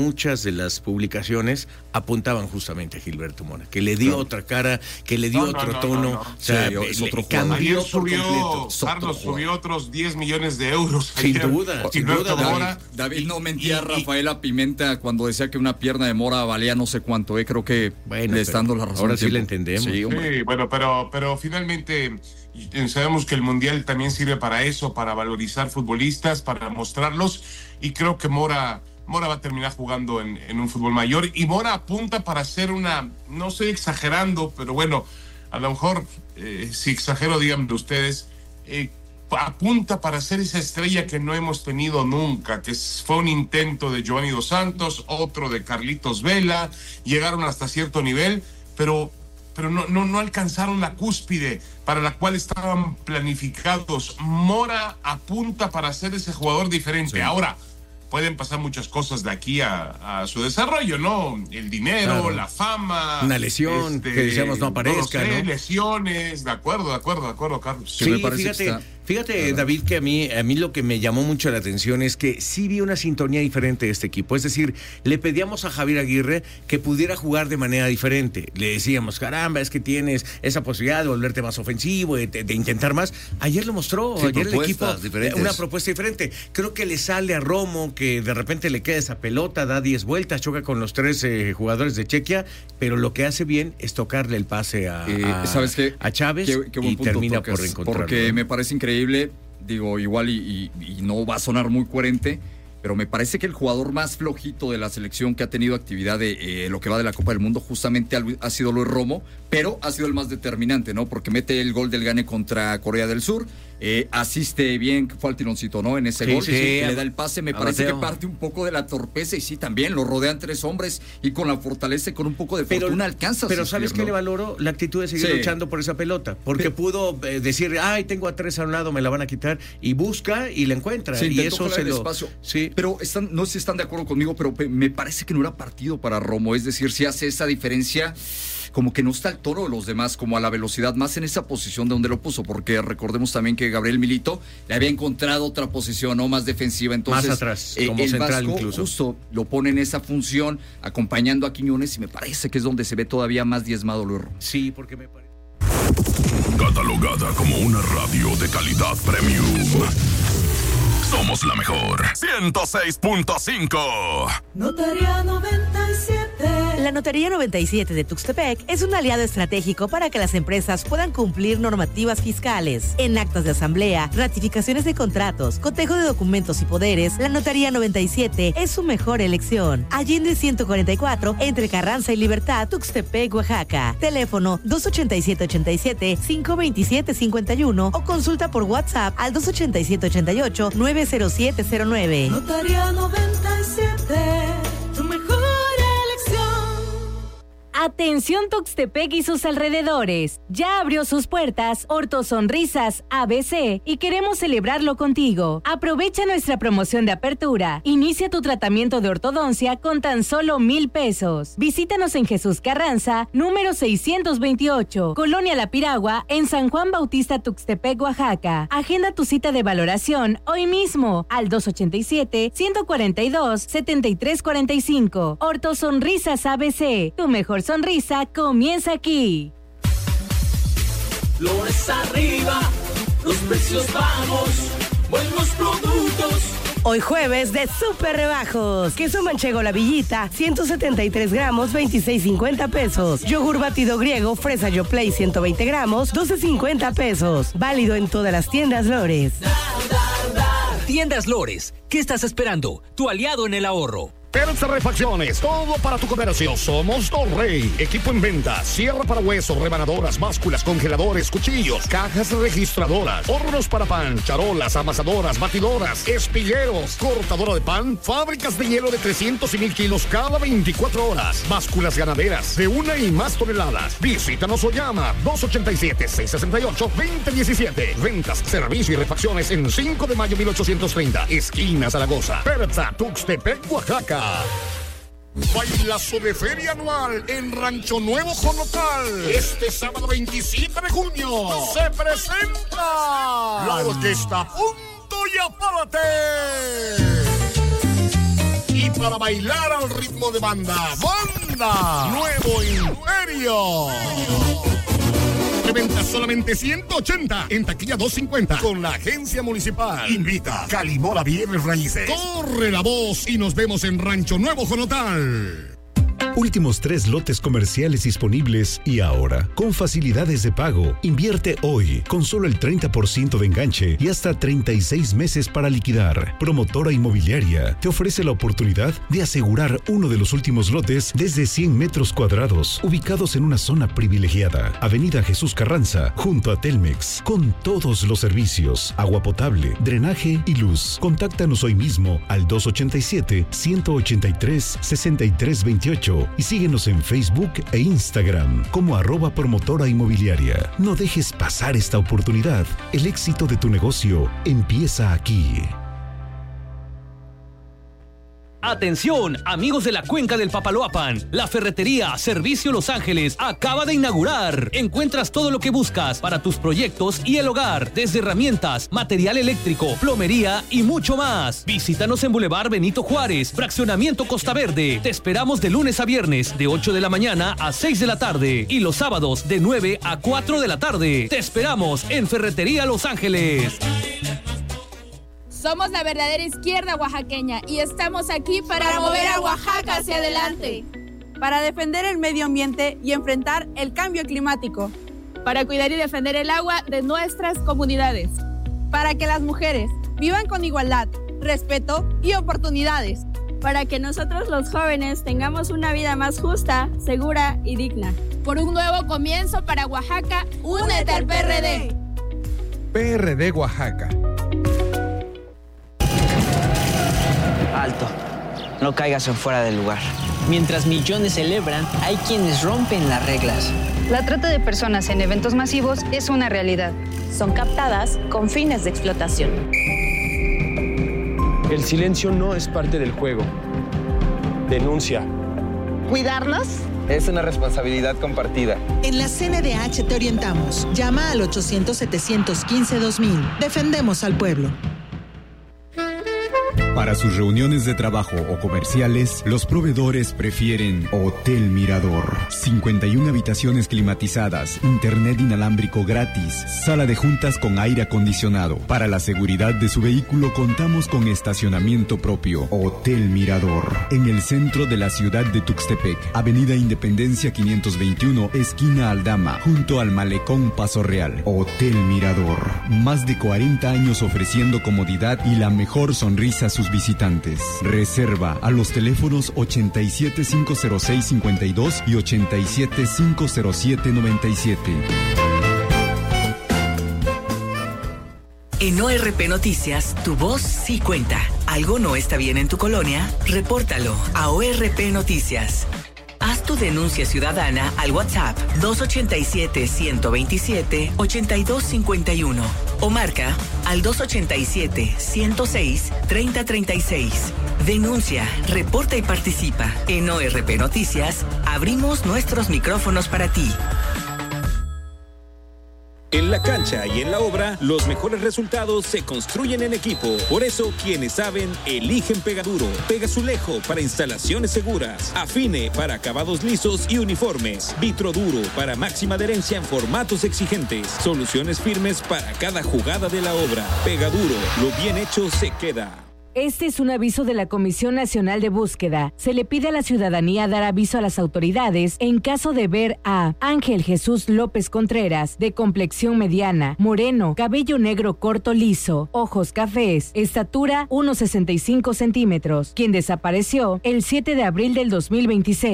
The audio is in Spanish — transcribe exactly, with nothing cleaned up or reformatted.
muchas de las publicaciones apuntaban justamente a Gilberto Mora, que le dio no. otra cara, que le dio no, otro no, tono, no, no, no. o sea, sí, es otro cambió subió, Carlos subió otros diez millones de euros. Sin ayer. duda, sin duda, Mora. David, David no mentía a Rafaela Pimenta cuando decía que una pierna de Mora valía no sé cuánto, eh, creo que bueno, le está dando la razón. Ahora sí la entendemos. Sí, sí, bueno, pero, pero finalmente sabemos que el Mundial también sirve para eso, para valorizar futbolistas, para mostrarlos, y creo que Mora, Mora va a terminar jugando en, en un fútbol mayor, y Mora apunta para ser una, no estoy exagerando, pero bueno, a lo mejor, eh, si exagero, díganme ustedes, eh, apunta para ser esa estrella que no hemos tenido nunca, que fue un intento de Giovanni Dos Santos, otro de Carlitos Vela, llegaron hasta cierto nivel, pero... pero no, no, no alcanzaron la cúspide para la cual estaban planificados. Mora apunta para ser ese jugador diferente. Sí. Ahora, pueden pasar muchas cosas de aquí a, a su desarrollo, ¿no? El dinero, claro. la fama. Una lesión, este, que decíamos no aparezca, no sé, ¿no? lesiones, de acuerdo, de acuerdo, de acuerdo, Carlos. Sí, sí me parece fíjate, que está... fíjate claro. David, que a mí, a mí lo que me llamó mucho la atención es que sí vi una sintonía diferente de este equipo. Es decir, le pedíamos a Javier Aguirre que pudiera jugar de manera diferente. Le decíamos, caramba, es que tienes esa posibilidad de volverte más ofensivo, de, de intentar más. Ayer lo mostró, sí, ayer el equipo, diferentes. una propuesta diferente. Creo que le sale a Romo, que de repente le queda esa pelota, da diez vueltas, choca con los tres eh, jugadores de Chequia, pero lo que hace bien es tocarle el pase a, eh, a, ¿sabes qué? a Chávez qué, qué y termina tocas, por encontrarlo. Porque me parece increíble, digo, igual y, y, y no va a sonar muy coherente, pero me parece que el jugador más flojito de la selección que ha tenido actividad de eh, lo que va de la Copa del Mundo justamente ha sido Luis Romo, pero ha sido el más determinante, ¿no? Porque mete el gol del gane contra Corea del Sur, eh, asiste bien, fue al tironcito, ¿no? En ese sí, gol, sí, sí, le da el pase, me parece Mateo. que parte un poco de la torpeza, y sí, también lo rodean tres hombres, y con la fortaleza y con un poco de pero, fortuna alcanza. Pero ¿sabes qué le valoro? La actitud de seguir sí. luchando por esa pelota, porque pero, pudo eh, decir, ay, tengo a tres a un lado, me la van a quitar, y busca y la encuentra, sí, y eso se lo... Espacio. Sí. Pero están, no sé si están de acuerdo conmigo, pero me parece que no era partido para Romo, es decir, si hace esa diferencia, como que no está al toro de los demás, como a la velocidad, más en esa posición de donde lo puso, porque recordemos también que Gabriel Milito le había encontrado otra posición, ¿no? Más defensiva, entonces más atrás, eh, como el central Vasco incluso. Justo lo pone en esa función, acompañando a Quiñones, y me parece que es donde se ve todavía más diezmado Luis Romo. Sí, porque me parece... Catalogada como una radio de calidad premium. Somos la mejor. ciento seis punto cinco. Notaría noventa y siete. La Notaría noventa y siete de Tuxtepec es un aliado estratégico para que las empresas puedan cumplir normativas fiscales. En actas de asamblea, ratificaciones de contratos, cotejo de documentos y poderes, la Notaría noventa y siete es su mejor elección. Allende ciento cuarenta y cuatro, entre Carranza y Libertad, Tuxtepec, Oaxaca. Teléfono dos ochenta y siete ochenta y siete, cinco veintisiete cincuenta y uno o consulta por WhatsApp al dos ochenta y siete ochenta y ocho, nueve cero siete cero nueve. Notaría noventa y siete, tu mejor elección. Atención Tuxtepec y sus alrededores. Ya abrió sus puertas Orto Sonrisas A B C y queremos celebrarlo contigo. Aprovecha nuestra promoción de apertura. Inicia tu tratamiento de ortodoncia con tan solo mil pesos. Visítanos en Jesús Carranza, número seiscientos veintiocho, Colonia La Piragua, en San Juan Bautista, Tuxtepec, Oaxaca. Agenda tu cita de valoración hoy mismo al dos ochenta y siete, ciento cuarenta y dos, setenta y tres cuarenta y cinco. Orto Sonrisas A B C, tu mejor sonrisa comienza aquí. Flores arriba, los precios bajos, buenos productos. Hoy jueves de súper rebajos. Queso manchego La Villita, ciento setenta y tres gramos, veintiséis cincuenta pesos. Yogur batido griego, fresa Yoplait, ciento veinte gramos, doce cincuenta pesos. Válido en todas las tiendas Lores. Tiendas Lores, ¿qué estás esperando? Tu aliado en el ahorro. Perza Refacciones, todo para tu comercio. Somos Torrey. Equipo en venta, sierra para hueso, rebanadoras, básculas, congeladores, cuchillos, cajas registradoras, hornos para pan, charolas, amasadoras, batidoras, espigueros, cortadora de pan, fábricas de hielo de trescientos y mil kilos cada veinticuatro horas, básculas ganaderas de una y más toneladas. Visítanos o llama dos ochenta y siete, seiscientos sesenta y ocho, veinte diecisiete. Ventas, servicio y refacciones en cinco de mayo mil ochocientos treinta, esquina Zaragoza. Perza, Tuxtepec, Oaxaca. Bailazo de feria anual en Rancho Nuevo Conotal. Este sábado veintisiete de junio se presenta la orquesta Punto y Apárate. Y para bailar al ritmo de banda. ¡Banda! Nuevo Imperio. Preventa solamente ciento ochenta, en taquilla doscientos cincuenta, con la agencia municipal. Invita Calimola Bienes Raíces. Corre la voz y nos vemos en Rancho Nuevo Jonotal. Últimos tres lotes comerciales disponibles y ahora, con facilidades de pago. Invierte hoy, con solo el treinta por ciento de enganche y hasta treinta y seis meses para liquidar. Promotora Inmobiliaria te ofrece la oportunidad de asegurar uno de los últimos lotes desde cien metros cuadrados, ubicados en una zona privilegiada. Avenida Jesús Carranza, junto a Telmex, con todos los servicios, agua potable, drenaje y luz. Contáctanos hoy mismo al dos ochenta y siete, ciento ochenta y tres, sesenta y tres veintiocho y síguenos en Facebook e Instagram como arroba promotora inmobiliaria. No dejes pasar esta oportunidad. El éxito de tu negocio empieza aquí. Atención, amigos de la cuenca del Papaloapan. La ferretería Servicio Los Ángeles acaba de inaugurar. Encuentras todo lo que buscas para tus proyectos y el hogar, desde herramientas, material eléctrico, plomería y mucho más. Visítanos en Boulevard Benito Juárez, Fraccionamiento Costa Verde. Te esperamos de lunes a viernes, de ocho de la mañana a seis de la tarde. Y los sábados, de nueve a cuatro de la tarde. Te esperamos en Ferretería Los Ángeles. Somos la verdadera izquierda oaxaqueña y estamos aquí para, para mover a Oaxaca hacia adelante. Para defender el medio ambiente y enfrentar el cambio climático. Para cuidar y defender el agua de nuestras comunidades. Para que las mujeres vivan con igualdad, respeto y oportunidades. Para que nosotros los jóvenes tengamos una vida más justa, segura y digna. Por un nuevo comienzo para Oaxaca, únete al P R D. P R D Oaxaca. Alto, no caigas en fuera del lugar. Mientras millones celebran, hay quienes rompen las reglas. La trata de personas en eventos masivos es una realidad. Son captadas con fines de explotación. El silencio no es parte del juego. Denuncia. ¿Cuidarnos? Es una responsabilidad compartida. En la C N D H te orientamos. Llama al ochocientos, setecientos quince, dos mil. Defendemos al pueblo. Para sus reuniones de trabajo o comerciales, los proveedores prefieren Hotel Mirador. cincuenta y una habitaciones climatizadas, internet inalámbrico gratis, sala de juntas con aire acondicionado. Para la seguridad de su vehículo contamos con estacionamiento propio. Hotel Mirador. En el centro de la ciudad de Tuxtepec, Avenida Independencia quinientos veintiuno, esquina Aldama, junto al Malecón Paso Real. Hotel Mirador. Más de cuarenta años ofreciendo comodidad y la mejor sonrisa a sus visitantes. Reserva a los teléfonos ochenta y siete, cinco cero seis, cincuenta y dos y ochenta y siete, cinco cero siete, noventa y siete. En O R P Noticias, tu voz sí cuenta. ¿Algo no está bien en tu colonia? Repórtalo a O R P Noticias. Haz tu denuncia ciudadana al WhatsApp dos ochenta y siete, ciento veintisiete, ochenta y dos cincuenta y uno o marca al dos ochenta y siete, ciento seis, treinta treinta y seis. Denuncia, reporta y participa. En O R P Noticias, abrimos nuestros micrófonos para ti. En la cancha y en la obra, los mejores resultados se construyen en equipo. Por eso, quienes saben, eligen Pegaduro. Pegazulejo para instalaciones seguras. Afine para acabados lisos y uniformes. Vitroduro para máxima adherencia en formatos exigentes. Soluciones firmes para cada jugada de la obra. Pegaduro, lo bien hecho se queda. Este es un aviso de la Comisión Nacional de Búsqueda. Se le pide a la ciudadanía dar aviso a las autoridades en caso de ver a Ángel Jesús López Contreras, de complexión mediana, moreno, cabello negro corto liso, ojos cafés, estatura uno sesenta y cinco centímetros, quien desapareció el siete de abril del dos mil veintiséis.